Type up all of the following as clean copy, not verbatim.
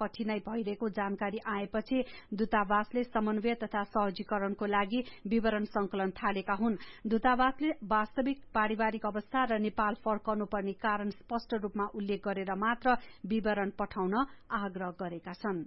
कठिनाई भइरहेको जानकारी आएपछि दूतावासले समन्वय तथा सहजीकरणको लागि विवरण संकलन थालेका हुन्। दूतावासले वास्तविक पारिवारिक अवस्था र नेपाल फर्कनुपर्ने कारण स्पष्ट रूपमा उल्लेख गरेर मात्र विवरण पठाउन आग्रह गरेका छन्।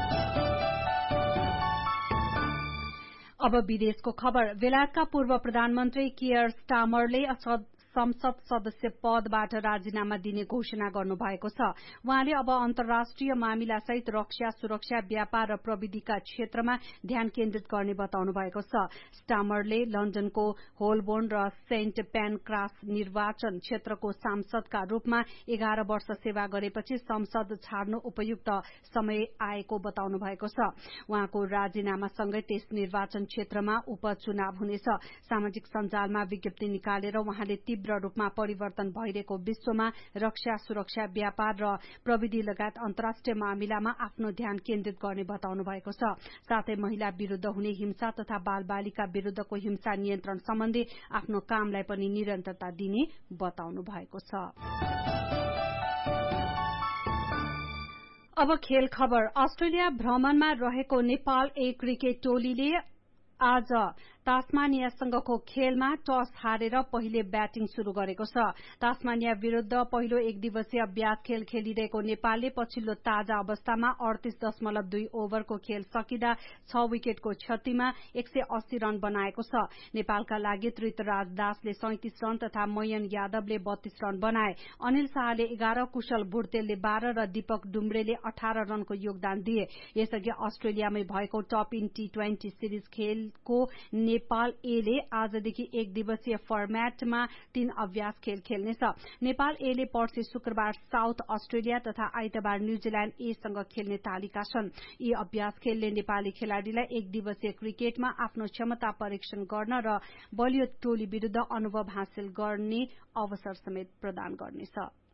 अब विदेशको खबर। बेलायतका पूर्व प्रधानमन्त्री कियर स्टामरले संसद सदस्य पदबाट राजीनामा दिने घोषणा गर्नुभएको छ। उहाँले अब अन्तर्राष्ट्रिय मामिला सहित रक्षा, सुरक्षा, व्यापार र प्रविधिका क्षेत्रमा ध्यान केन्द्रित गर्ने बताउनु भएको छ। स्टामरले लन्डनको होलबोर्न र सेन्ट प्यानक्रास निर्वाचन क्षेत्रको सांसदका रूपमा 11 वर्ष सेवा गरेपछि संसद छाड्नु उपयुक्त समय आएको बताउनु भएको छ। उहाँको राजीनामासँगै त्यस निर्वाचन क्षेत्रमा उपचुनाव हुनेछ। सामाजिक सञ्जालमा विज्ञप्ति निकालेर उहाँले तीव्र रूपमा परिवर्तन भइरहेको विश्वमा रक्षा, सुरक्षा, व्यापार र प्रविधि लगायत अन्तर्राष्ट्रिय मामिलामा आफ्नो ध्यान केन्द्रित गर्ने बताउनु भएको छ। साथै महिला विरूद्ध हुने हिंसा तथा बालबालिका विरूद्धको हिंसा नियन्त्रण सम्बन्धी आफ्नो कामलाई पनि निरन्तरता दिने बताउनु भएको छ। अब खेल खबर। अस्ट्रेलिया भ्रमणमा रहेको नेपाल ए क्रिकेट टोलीले आज तास्मानियासँगको खेलमा टस हारेर पहिले ब्याटिङ शुरू गरेको छ। तास्मानिया विरूद्ध पहिलो एक दिवसीय अभ्यास खेल खेलिरहेको नेपालले पछिल्लो ताजा अवस्थामा 38.2 ओभरको खेल सकिँदा 6 विकेटको क्षतिमा 180 रन बनाएको छ। नेपालका लागि त्रितराज दासले 37 रन तथा मयन यादवले 32 रन बनाए। अनिल शाहले 11, कुशल भुर्तेलले 12 र दीपक डुम्रेले 18 रनको योगदान दिए। यसअघि अस्ट्रेलियामै भएको टप इन T20 सिरिज खेलको नेपाल एले आजदेखि एक दिवसीय फर्मेटमा 3 अभ्यास खेल खेल्नेछ। नेपाल एले पर्सि शुक्रबार साउथ अस्ट्रेलिया तथा आइतबार न्यूजील्याण्ड ए सँग खेल्ने तालिका छन्। यी अभ्यास खेलले नेपाली खेलाड़ीलाई एक दिवसीय क्रिकेटमा आफ्नो क्षमता परीक्षण गर्न र बलियो टोली विरूद्ध अनुभव हासिल गर्ने अवसर समेत प्रदान गर्नेछ।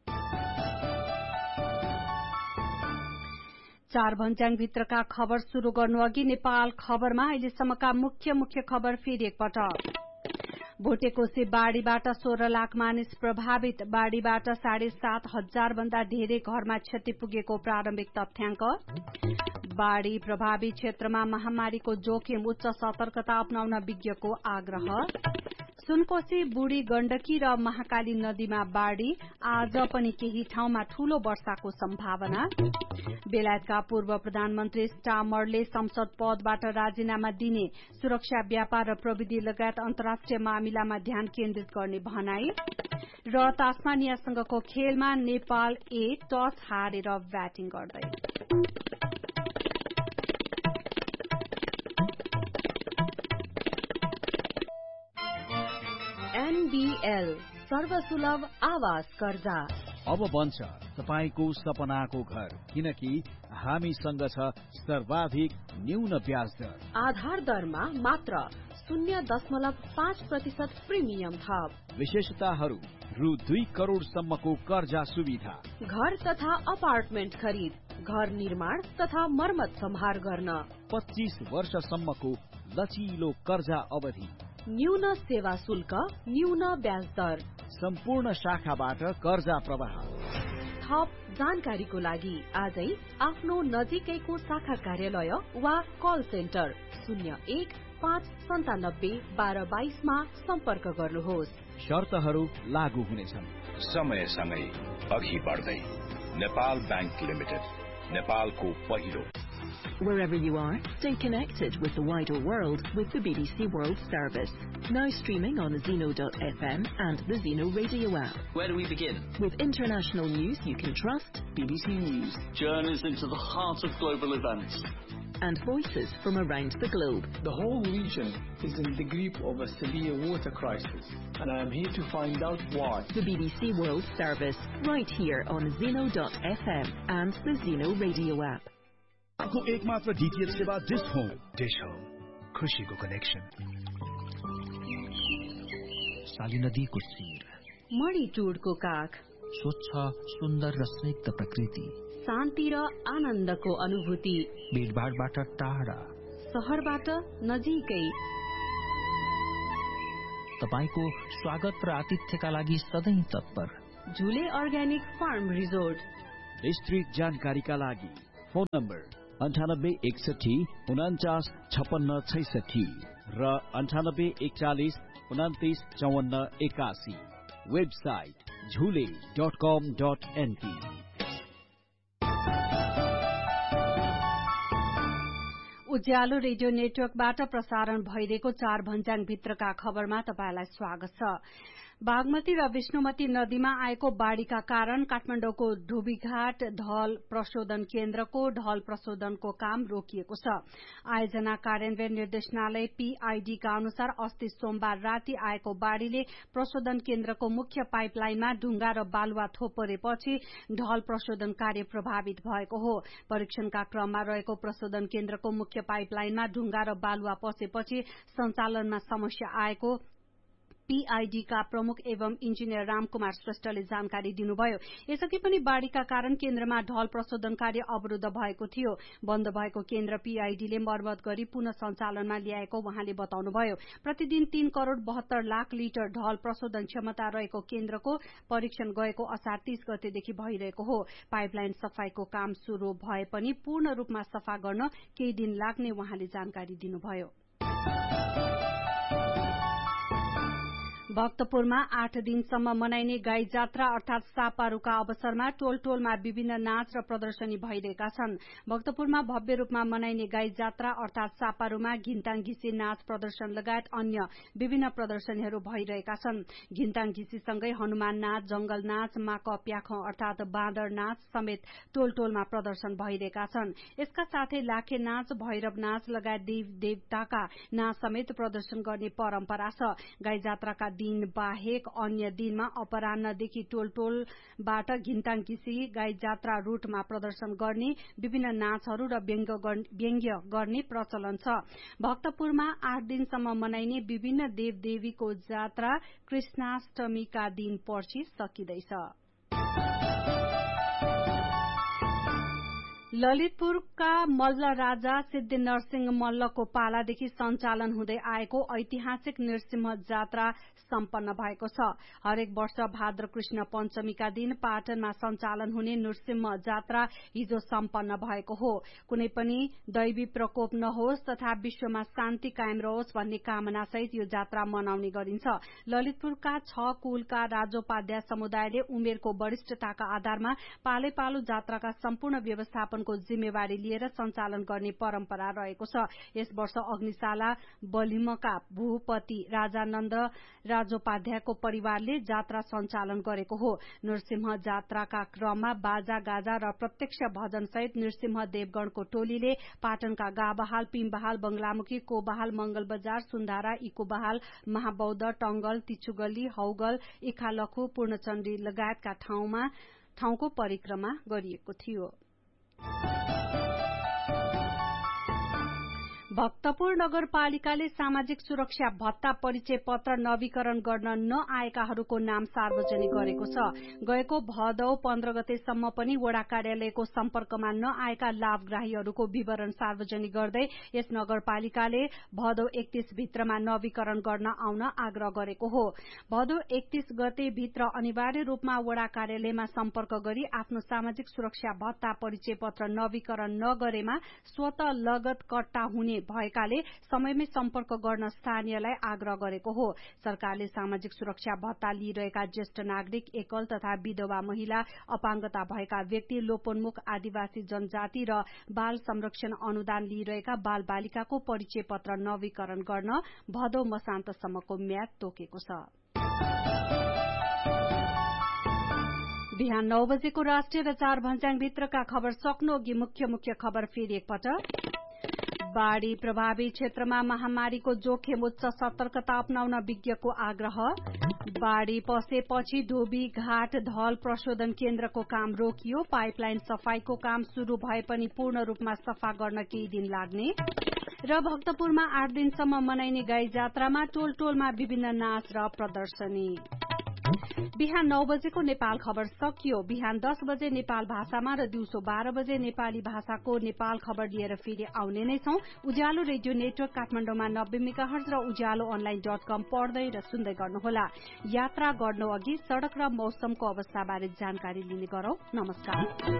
4 भन्ज्याङ भित्रका खबर शुरू गर्नु अघि नेपाल खबरमा अहिलेसम्मका मुख्य खबर फेरि एकपटक। भोटेकोशी बाढ़ीबाट 16 लाख मानिस प्रभावित। बाढ़ीबाट 7,500 भन्दा धेरै घरमा क्षति पुगेको प्रारम्भिक तथ्याङ्क। बाढ़ी प्रभावित क्षेत्रमा महामारीको जोखिम, उच्च सतर्कता अपनाउन विज्ञको आग्रह। सुनकोशी, बुढी गण्डकी र महाकाली नदीमा बाढ़ी, आज पनि केही ठाउँमा ठूलो वर्षाको सम्भावना। बेलायतका पूर्व प्रधानमन्त्री स्टामरले संसद पदबाट राजीनामा दिने, सुरक्षा, व्यापार र प्रविधि लगायत अन्तर्राष्ट्रिय मामिलामा ध्यान केन्द्रित गर्ने भनाई। र तास्मानियासँगको खेलमा नेपाल ए टस हारेर ब्याटिङ गर्दै। NBL सर्वसुलभ आवास कर्जा अब बन्छ तपाईको सपनाको घर, किनकि हामीसँग छ सर्वाधिक न्यून ब्याज दर। आधार दरमा मात्र 0.5% प्रिमियम थप। विशेषताहरू रु 2 करोड़ सम्मको कर्जा सुविधा। घर तथा अपार्टमेन्ट खरिद, घर निर्माण तथा मर्मत सम्हार गर्न 25 वर्षसम्मको लचिलो कर्जा अवधि। न्यून सेवा शुल्क, न्यून ब्याज दर। सम्पूर्ण शाखाबाट कर्जा प्रवाह। थप जानकारीको लागि आजै आफ्नो नजिकैको शाखा कार्यालय वा कल सेन्टर 01-597-1222 मा सम्पर्क गर्नुहोस्। शर्तहरू लागू हुनेछन्। समयसँगै अघि बढ्दै नेपाल बैंक लिमिटेड, नेपालको पहिलो। Wherever you are, stay connected with the wider world with the BBC World Service. Now streaming on Zeno.fm and the Zeno radio app. Where do we begin? With international news you can trust. BBC News. Journeys into the heart of global events. And voices from around the globe. The whole region is in the grip of a severe water crisis, and I am here to find out why. The BBC World Service, right here on Zeno.fm and the Zeno radio app. को एकमात्र DTH सेवा dish home. Dish home, खुशीको connection. साली नदीको शिर, मणिटुडको काख, स्वच्छ, सुन्दर र स्निग्ध प्रकृति, शान्ति र आनन्दको अनुभूति, भीडभाडबाट टाढा, शहरबाट नजिकै। तपाईको स्वागत र आतिथ्यका लागि सधैँ तत्पर। झुले अर्ग्यानिक फार्म रिजोर्ट। विस्तृत जानकारीका लागि फोन नम्बर 9861495666 र 9841299481 वेबसाइट झुले.com.np। उज्यालो रेडियो नेटवर्कबाट प्रसारण भइरहेको 4 भन्ज्याङ भित्रका खबरमा तपाईलाई स्वागत छ। बागमती र विष्णुमती नदीमा आएको बाढ़ीका कारण काठमाडौँको धोबीघाट ढल प्रशोधन केन्द्रको ढल प्रशोधनको काम रोकिएको छ। आयोजना कार्यान्वयन निर्देशनालय PID का अनुसार अस्ति सोमबार राति आएको बाढ़ीले प्रशोधन केन्द्रको मुख्य पाइपलाइनमा ढुंगा र बालुवा थोपरेपछि ढल प्रशोधन कार्य प्रभावित भएको हो। परीक्षणका क्रममा रहेको प्रशोधन केन्द्रको मुख्य पाइपलाइनमा ढुंगा र बालुवा पसेपछि सञ्चालनमा समस्या आएको PID का प्रमुख एवं इन्जिनियर रामकुमार श्रेष्ठले जानकारी दिनुभयो। यसअघि पनि बाढ़ीका कारण केन्द्रमा ढल प्रशोधन कार्य अवरुद्ध भएको थियो। बन्द भएको केन्द्र PID ले मर्मत गरी पुनः सञ्चालनमा ल्याएको उहाँले बताउनुभयो। प्रतिदिन 3 करोड़ 72 लाख लिटर ढल प्रशोधन क्षमता रहेको केन्द्रको परीक्षण गएको असार 30 गतेदेखि भइरहेको हो। पाइपलाइन सफाईको काम शुरू भए पनि पूर्ण रूपमा सफा गर्न केही दिन लाग्ने उहाँले जानकारी दिनुभयो। भक्तपुरमा 8 दिनसम्म मनाइने गाई जात्रा अर्थात सापारुका अवसरमा टोल टोलमा विभिन्न नाच र प्रदर्शनी भइरहेका छन्। भक्तपुरमा भव्य रूपमा मनाइने गाई जात्रा अर्थात सापारुमा घिन्ताङ घिसी नाच प्रदर्शन लगायत अन्य विभिन्न प्रदर्शनीहरू भइरहेका छन्। घिन्ताङ घिसीसँगै हनुमान नाच, जंगल नाच, माक प्याख अर्थात बाँदर नाच समेत टोल टोलमा प्रदर्शन भइरहेका छन्। यसका साथै लाखे नाच, भैरव नाच लगायत देव देवताका नाच समेत प्रदर्शन गर्ने परम्परा छ। गाई जात्राका दिन बाहेक अन्य दिनमा अपराह्नदेखि टोल टोलबाट घिन्ताङ घिसी गाई जात्रा रूटमा प्रदर्शन गर्ने विभिन्न नाचहरू र व्यङ्ग्य गर्ने प्रचलन छ। भक्तपुरमा 8 दिनसम्म मनाइने विभिन्न देवदेवीको जात्रा कृष्णाष्टमीका दिन पर्सि सकिँदैछ। ललितपुरका मल्ल राजा सिद्धि नरसिंह मल्लको पालादेखि सञ्चालन हुँदै आएको ऐतिहासिक नृसिंह जात्रा सम्पन्न भएको छ। हरेक वर्ष भाद्र कृष्ण पञ्चमीका दिन पाटनमा सञ्चालन हुने नृसिंह जात्रा हिजो सम्पन्न भएको हो। कुनै पनि दैवी प्रकोप नहोस् तथा विश्वमा शान्ति कायम रहोस् भन्ने कामनासहित यो जात्रा मनाउने गरिन्छ। ललितपुरका 6 कुलका राजोपाध्याय समुदायले उमेरको वरिष्ठताका आधारमा पालै पालो जात्राका सम्पूर्ण व्यवस्थापनको जिम्मेवारी लिएर सञ्चालन गर्ने परम्परा रहेको छ। यस वर्ष अग्निशाला बलिमका भूपति राजानन्द राजोपाध्यायको परिवारले जात्रा सञ्चालन गरेको हो। नृसिंह जात्राका क्रममा बाजा गाजा र प्रत्यक्ष भजन सहित नृसिंह देवगणको टोलीले पाटनका गाबहाल, पिम्बहाल, बंगलामुखी, कोबहाल, मंगल बजार, सुन्धारा, इकोबहाल, महाबौद्ध, टंगल, तिचुगल्ली, हौगल, इखालखु, पूर्णचण्डी लगायतका ठाउँको परिक्रमा गरिएको थियो। भक्तपुर नगरपालिकाले सामाजिक सुरक्षा भत्ता परिचय पत्र नवीकरण गर्न नआएकाहरूको नाम सार्वजनिक गरेको छ। गएको भदौ 15 गतेसम्म पनि वडा कार्यालयको सम्पर्कमा नआएका लाभग्राहीहरूको विवरण सार्वजनिक गर्दै यस नगरपालिकाले भदौ 31 भित्रमा नवीकरण गर्न आउन आग्रह गरेको हो। भदौ 31 गते भित्र अनिवार्य रूपमा वडा कार्यालयमा सम्पर्क गरी आफ्नो सामाजिक सुरक्षा भत्ता परिचय पत्र नवीकरण नगरेमा स्वत लगत कट्टा हुने भएकाले समयमै सम्पर्क गर्न स्थानीयलाई आग्रह गरेको हो। सरकारले सामाजिक सुरक्षा भत्ता लिइरहेका ज्येष्ठ नागरिक, एकल तथा विधवा महिला, अपाङ्गता भएका व्यक्ति, लोपोन्मुख आदिवासी जनजाति र बाल संरक्षण अनुदान लिइरहेका बाल बालिकाको परिचय पत्र नवीकरण गर्न भदौ मसान्तसम्मको म्याद तोकेको छ। बिहान 9 बजेको राष्ट्रिय र 4 भन्ज्याङ भित्रका खबर सक्नु अघि मुख्य खबर फेरि एकपटक। बाढ़ी प्रभावित क्षेत्रमा महामारीको जोखिम उच्च, सतर्कता अपनाउन विज्ञको आग्रह। बाढ़ी पसेपछि धोबी घाट ढल प्रशोधन केन्द्रको काम रोकियो। पाइपलाइन सफाईको काम शुरू भए पनि पूर्ण रूपमा सफा गर्न केही दिन लाग्ने। र भक्तपुरमा 8 दिनसम्म मनाइने गाई जात्रामा टोल टोलमा विभिन्न नाच र प्रदर्शनी। बिहान 9 बजेको नेपाल खबर सकियो। बिहान 10 बजे नेपाल भाषामा र दिउँसो 12 बजे नेपाली भाषाको नेपाल खबर लिएर फेरि आउने नै छौं। उज्यालो रेडियो नेटवर्क काठमाडौँमा 90 मेगाहर्ज र उज्यालो online.com पढ्दै र सुन्दै गर्नुहोला। यात्रा गर्नु अघि सड़क र मौसमको अवस्थाबारे जानकारी लिने गरौं। नमस्कार।